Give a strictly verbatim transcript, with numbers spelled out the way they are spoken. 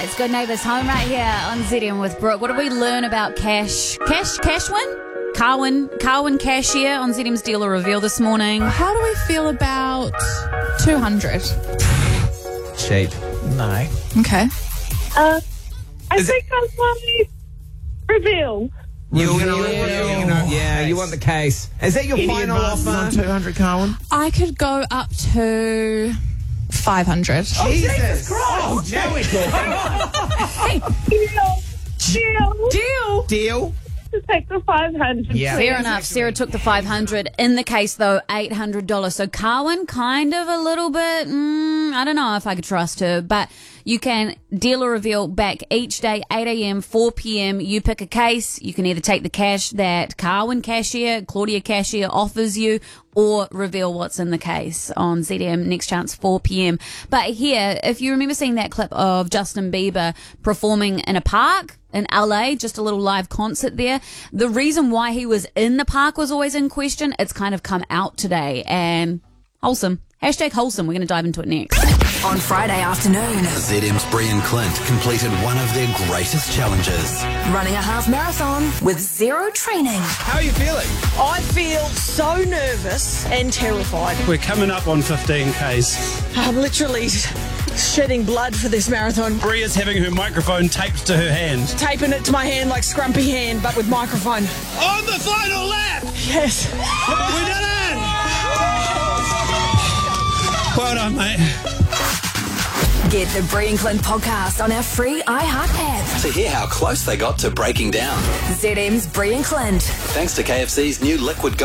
It's Good Neighbours Home right here on Z D M with Brooke. What did we learn about Cash? Cash? Cashwin? Carwin? Carwin Cashier on Z D M's Dealer Reveal this morning. How do we feel about two hundred? Cheap. No. Okay. Uh, I Is think I'll probably reveal. You Reveal. want yeah, yeah, you want the case. Is that your Any final advances offer? on two hundred, Carwin? I could go up to five hundred. Jesus Christ! Now we're talking. Deal. Deal. Deal. Deal? To take the five hundred. Yeah. Fair enough. Sarah took the five hundred. In the case, though, eight hundred dollars. So Carwin, kind of a little bit, mm, I don't know if I could trust her, but you can Dealer Reveal back each day, eight a.m., four p.m. You pick a case. You can either take the cash that Carwin Cashier, Claudia Cashier offers you, or reveal what's in the case on Z D M next chance, four p.m. But here, if you remember seeing that clip of Justin Bieber performing in a park in L A, just a little live concert there, the reason why he was in the park was always in question. It's kind of come out today, and wholesome. Hashtag wholesome. We're going to dive into it next. On Friday afternoon, Z M's Brie and Clint completed one of their greatest challenges. running a half marathon with zero training. How are you feeling? I feel so nervous and terrified. We're coming up on fifteen kays. I'm literally shedding blood for this marathon. Brie is having her microphone taped to her hand. Taping it to my hand like Scrumpy Hand, but with microphone. On the final lap! Yes. We did it! Well done, mate. Get the Brie and Clint podcast on our free iHeart app. To hear how close they got to breaking down. Z M's Brie and Clint. Thanks to K F C's new liquid